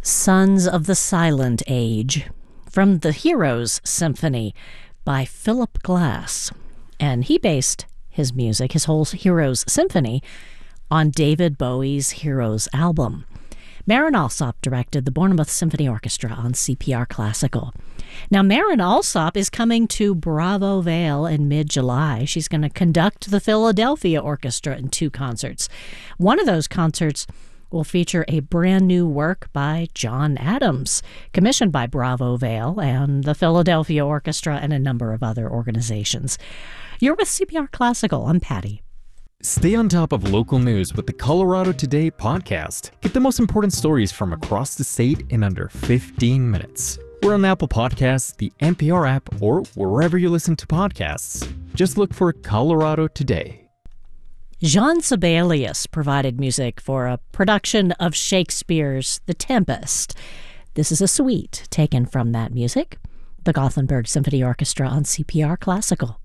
Sons of the Silent Age, from the Heroes Symphony by Philip Glass. And he based his music, his whole Heroes Symphony, on David Bowie's Heroes album. Maren Alsop directed the Bournemouth Symphony Orchestra on CPR Classical. Now, Maren Alsop is coming to Bravo Vale in mid-July. She's going to conduct the Philadelphia Orchestra in 2 concerts. One of those concerts will feature a brand new work by John Adams, commissioned by Bravo Vale and the Philadelphia Orchestra and a number of other organizations. You're with CPR Classical. I'm Patty. Stay on top of local news with the Colorado Today podcast. Get the most important stories from across the state in under 15 minutes. We're on Apple Podcasts, the NPR app, or wherever you listen to podcasts. Just look for Colorado Today. Jean Sibelius provided music for a production of Shakespeare's The Tempest. This is a suite taken from that music. The Gothenburg Symphony Orchestra on CPR Classical.